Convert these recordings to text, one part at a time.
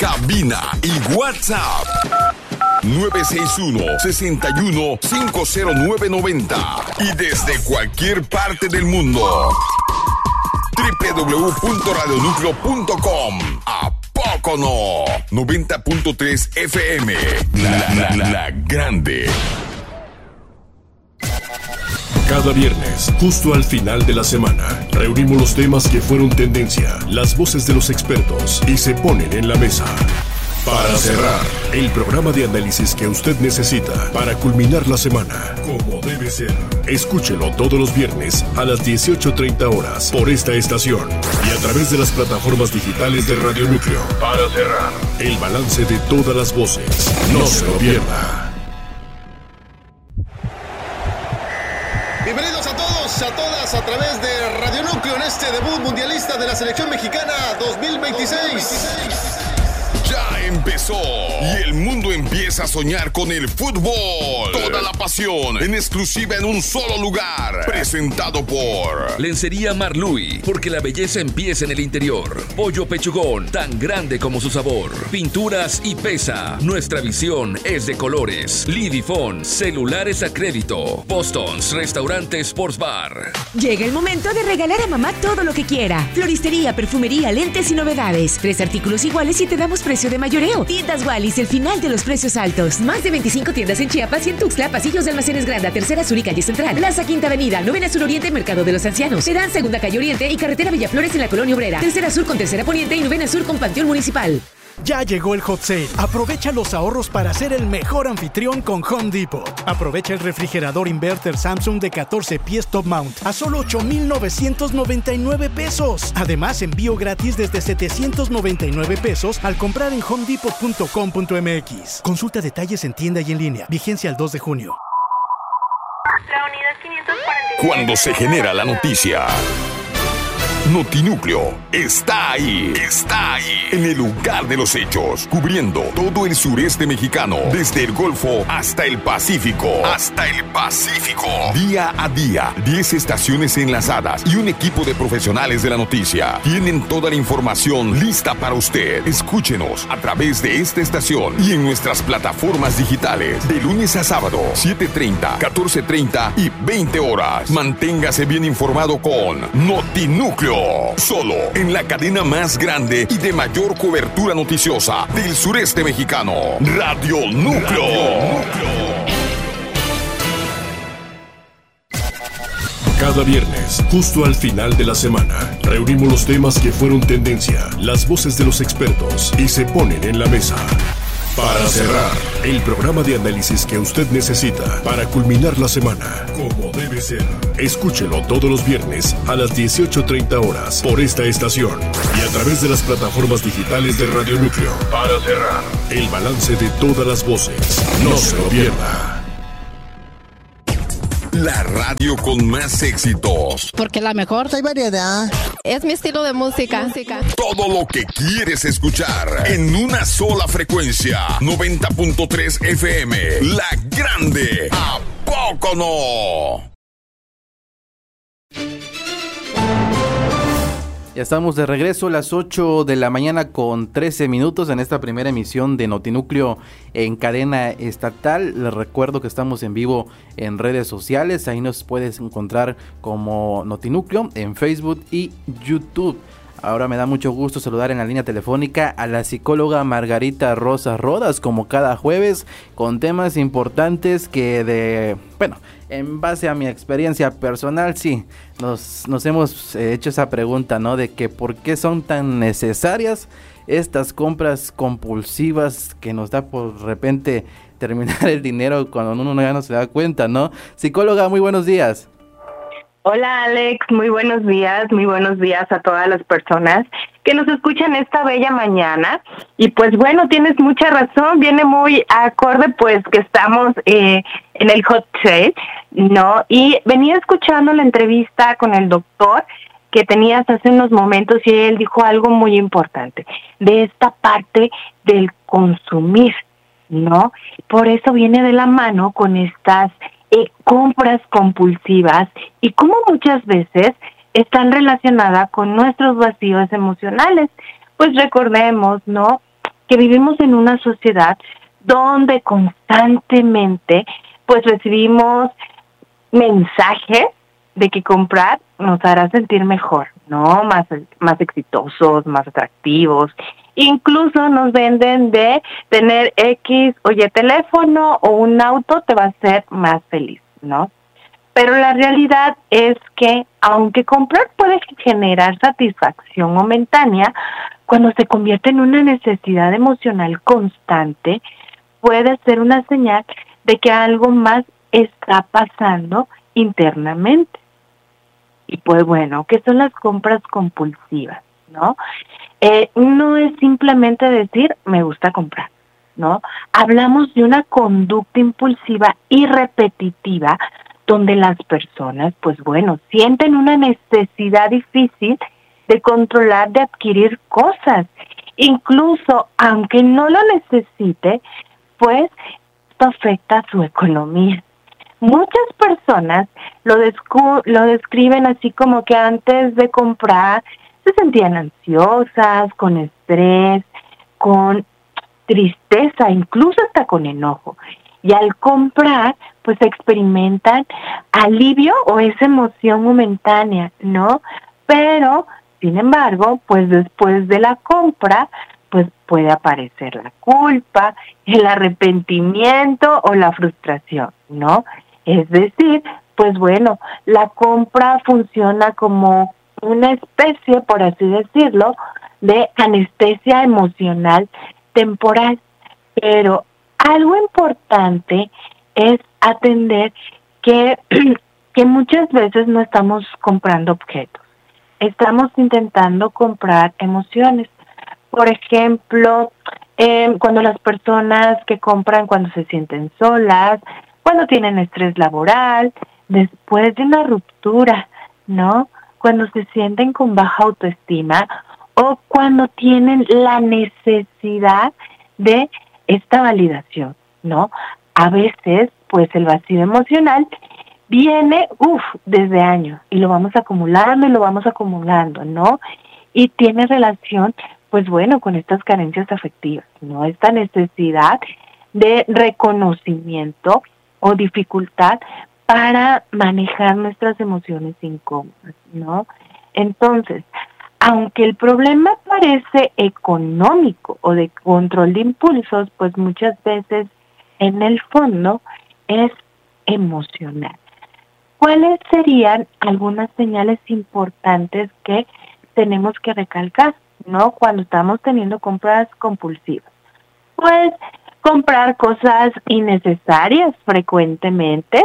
cabina y WhatsApp 961-61-50990 y desde cualquier parte del mundo www.radionucleo.com. ¿A poco no? 90.3 FM, la grande. Cada viernes, justo al final de la semana, reunimos los temas que fueron tendencia, las voces de los expertos y se ponen en la mesa. Para cerrar, el programa de análisis que usted necesita para culminar la semana, como debe ser. Escúchelo todos los viernes a las 18:30 horas por esta estación y a través de las plataformas digitales de Radio Núcleo. Para cerrar, el balance de todas las voces. No se lo pierda. Bienvenidos a todos, a todas, a través de Radio Núcleo en este debut mundialista de la selección mexicana 2026. Ya empezó y el mundo empieza a soñar con el fútbol. Toda la pasión en exclusiva en un solo lugar. Presentado por Lencería Marluy, porque la belleza empieza en el interior. Pollo Pechugón, tan grande como su sabor. Pinturas y Pesa, nuestra visión es de colores. Lidifón, celulares a crédito. Boston's, restaurante Sports Bar. Llega el momento de regalar a mamá todo lo que quiera. Floristería, perfumería, lentes y novedades. 3 artículos iguales y te damos precio de mayoreo. Tiendas Wallis, el final de los precios altos. Más de 25 tiendas en Chiapas y en Tuxtla, pasillos de Almacenes Granda, Tercera Sur y Calle Central. Plaza Quinta Avenida, Novena Sur Oriente, Mercado de los Ancianos. Terán Segunda Calle Oriente y Carretera Villaflores en la Colonia Obrera. Tercera Sur con Tercera Poniente y Novena Sur con Panteón Municipal. Ya llegó el Hot Sale. Aprovecha los ahorros para ser el mejor anfitrión con Home Depot. Aprovecha el refrigerador inverter Samsung de 14 pies top mount a solo 8,999 pesos. Además, envío gratis desde 799 pesos al comprar en homedepot.com.mx. Consulta detalles en tienda y en línea. Vigencia al 2 de junio. La unidad 546. cuando se genera la noticia. Notinúcleo está ahí, en el lugar de los hechos, cubriendo todo el sureste mexicano, desde el Golfo hasta el Pacífico. Día a día, 10 estaciones enlazadas y un equipo de profesionales de la noticia. Tienen toda la información lista para usted. Escúchenos a través de esta estación y en nuestras plataformas digitales, de lunes a sábado, 7:30, 14:30 y 20 horas. Manténgase bien informado con Notinúcleo. Solo en la cadena más grande y de mayor cobertura noticiosa del sureste mexicano, Radio Núcleo. Cada viernes, justo al final de la semana, reunimos los temas que fueron tendencia, las voces de los expertos y se ponen en la mesa. Para cerrar, el programa de análisis que usted necesita para culminar la semana, como debe ser. Escúchelo todos los viernes a las 18:30 horas por esta estación y a través de las plataformas digitales de Radio Núcleo. Para cerrar, el balance de todas las voces. No se lo pierda. La radio con más éxitos. Porque la mejor hay variedad. Es mi estilo de música. Todo lo que quieres escuchar en una sola frecuencia. 90.3 FM. La grande. ¿A poco no? Ya estamos de regreso a las 8 de la mañana con 13 minutos en esta primera emisión de Notinúcleo en cadena estatal. Les recuerdo que estamos en vivo en redes sociales. Ahí nos puedes encontrar como Notinúcleo en Facebook y YouTube. Ahora me da mucho gusto saludar en la línea telefónica a la psicóloga Margarita Rosas Rodas, como cada jueves, con temas importantes que en base a mi experiencia personal, sí, nos hemos hecho esa pregunta, ¿no? De que por qué son tan necesarias estas compras compulsivas que nos da por repente terminar el dinero cuando uno ya no se da cuenta, ¿no? Psicóloga, muy buenos días. Hola Alex, muy buenos días a todas las personas que nos escuchan esta bella mañana. Y pues bueno, tienes mucha razón, viene muy acorde pues que estamos en el hot sale, ¿no? Y venía escuchando la entrevista con el doctor que tenías hace unos momentos y él dijo algo muy importante de esta parte del consumir, ¿no? Por eso viene de la mano con estas compras compulsivas y cómo muchas veces están relacionadas con nuestros vacíos emocionales. Pues recordemos, ¿no?, que vivimos en una sociedad donde constantemente pues recibimos mensajes de que comprar nos hará sentir mejor, ¿no? Más exitosos, más atractivos. Incluso nos venden de tener X o Y teléfono o un auto te va a hacer más feliz, ¿no? Pero la realidad es que aunque comprar puede generar satisfacción momentánea, cuando se convierte en una necesidad emocional constante, puede ser una señal de que algo más está pasando internamente. Y pues bueno, ¿qué son las compras compulsivas, no? No es simplemente decir, me gusta comprar, ¿no? Hablamos de una conducta impulsiva y repetitiva donde las personas, pues bueno, sienten una necesidad difícil de controlar, de adquirir cosas. Incluso, aunque no lo necesite, pues esto afecta a su economía. Muchas personas lo describen así como que antes de comprar se sentían ansiosas, con estrés, con tristeza, incluso hasta con enojo. Y al comprar, pues experimentan alivio o esa emoción momentánea, ¿no? Pero, sin embargo, pues después de la compra, pues puede aparecer la culpa, el arrepentimiento o la frustración, ¿no? Es decir, pues bueno, la compra funciona como una especie, por así decirlo, de anestesia emocional temporal. Pero algo importante es atender que muchas veces no estamos comprando objetos, estamos intentando comprar emociones. Por ejemplo, cuando las personas que compran cuando se sienten solas, cuando tienen estrés laboral, después de una ruptura, ¿no? Cuando se sienten con baja autoestima o cuando tienen la necesidad de esta validación, ¿no? A veces, pues el vacío emocional viene, desde años y lo vamos acumulando, ¿no? Y tiene relación, pues bueno, con estas carencias afectivas, ¿no? Esta necesidad de reconocimiento o dificultad para manejar nuestras emociones incómodas, ¿no? Entonces, aunque el problema parece económico o de control de impulsos, pues muchas veces en el fondo es emocional. ¿Cuáles serían algunas señales importantes que tenemos que recalcar, ¿no? Cuando estamos teniendo compras compulsivas? Pues comprar cosas innecesarias frecuentemente,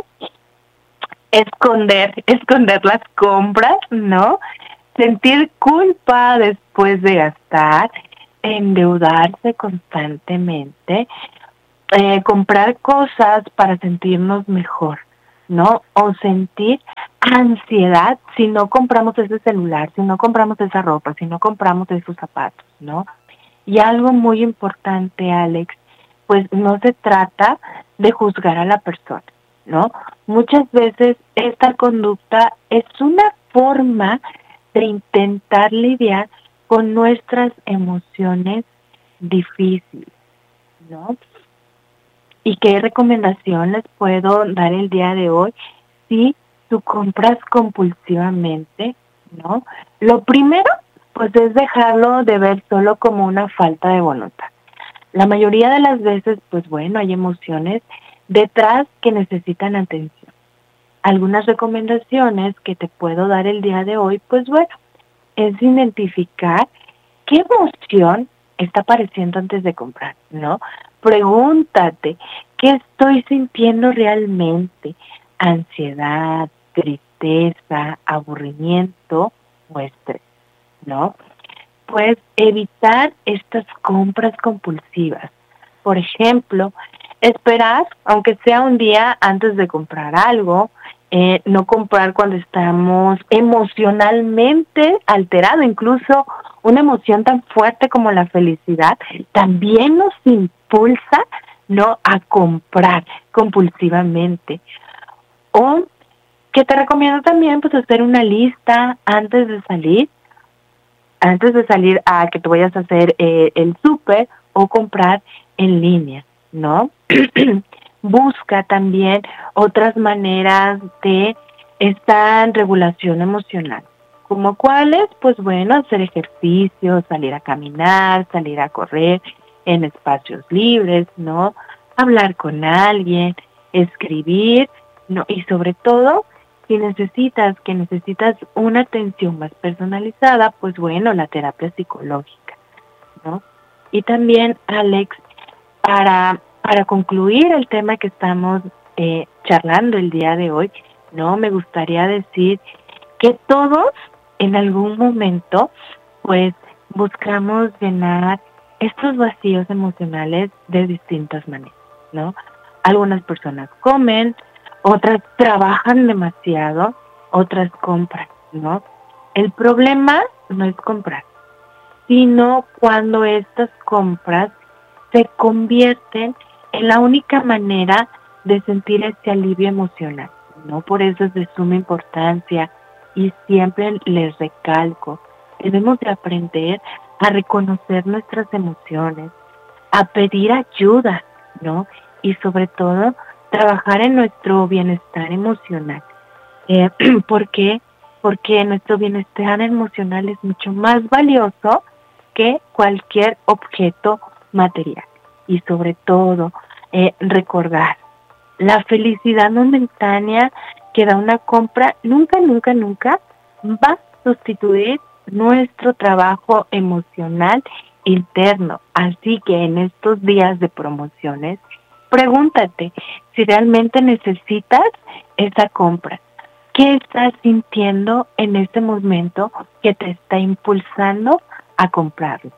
esconder las compras, ¿no? Sentir culpa después de gastar, endeudarse constantemente, comprar cosas para sentirnos mejor, ¿no? O sentir ansiedad si no compramos ese celular, si no compramos esa ropa, si no compramos esos zapatos, ¿no? Y algo muy importante, Alex, pues no se trata de juzgar a la persona, ¿no? Muchas veces esta conducta es una forma de intentar lidiar con nuestras emociones difíciles, ¿no? ¿Y qué recomendación les puedo dar el día de hoy? Si tú compras compulsivamente, ¿no? Lo primero, pues es dejarlo de ver solo como una falta de voluntad. La mayoría de las veces, pues bueno, hay emociones detrás que necesitan atención. Algunas recomendaciones que te puedo dar el día de hoy, pues bueno, es identificar qué emoción está apareciendo antes de comprar, ¿no? Pregúntate, ¿qué estoy sintiendo realmente? Ansiedad, tristeza, aburrimiento o estrés, ¿no? Pues evitar estas compras compulsivas. Por ejemplo, esperar, aunque sea un día antes de comprar algo, no comprar cuando estamos emocionalmente alterados, incluso una emoción tan fuerte como la felicidad, también nos impulsa, ¿no?, a comprar compulsivamente. O que te recomiendo también, pues, hacer una lista antes de salir a que tú vayas a hacer el súper o comprar en línea, ¿no? Busca también otras maneras de esta regulación emocional. ¿Como cuáles? Pues bueno, hacer ejercicio, salir a caminar, salir a correr en espacios libres, ¿no? Hablar con alguien, escribir, ¿no? Y sobre todo, si necesitas una atención más personalizada, pues bueno, la terapia psicológica, ¿no? Y también, Alex, para concluir el tema que estamos charlando el día de hoy, ¿no? Me gustaría decir que todos en algún momento, pues, buscamos llenar estos vacíos emocionales de distintas maneras, ¿no? Algunas personas comen, otras trabajan demasiado, otras compran, ¿no? El problema no es comprar, sino cuando estas compras se convierten en la única manera de sentir ese alivio emocional, ¿no? Por eso es de suma importancia y siempre les recalco, debemos de aprender a reconocer nuestras emociones, a pedir ayuda, ¿no? Y sobre todo, trabajar en nuestro bienestar emocional. ¿Por qué? Porque nuestro bienestar emocional es mucho más valioso que cualquier objeto material. Y sobre todo, recordar, la felicidad momentánea que da una compra nunca va a sustituir nuestro trabajo emocional interno. Así que en estos días de promociones, pregúntate si realmente necesitas esa compra. ¿Qué estás sintiendo en este momento que te está impulsando a comprarlo?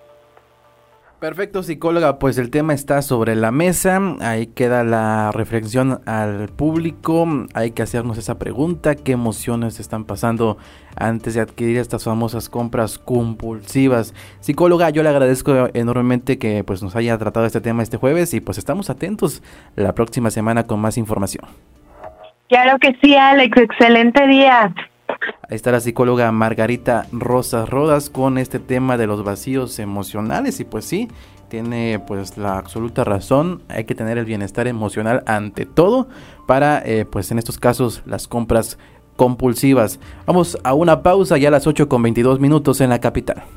Perfecto, psicóloga, pues el tema está sobre la mesa, ahí queda la reflexión al público, hay que hacernos esa pregunta, ¿qué emociones están pasando antes de adquirir estas famosas compras compulsivas? Psicóloga, yo le agradezco enormemente que pues nos haya tratado este tema este jueves y pues estamos atentos la próxima semana con más información. Claro que sí, Alex, excelente día. Ahí está la psicóloga Margarita Rosas Rodas con este tema de los vacíos emocionales y pues sí, tiene pues la absoluta razón, hay que tener el bienestar emocional ante todo para pues en estos casos las compras compulsivas. Vamos a una pausa ya a las 8:22 en la capital.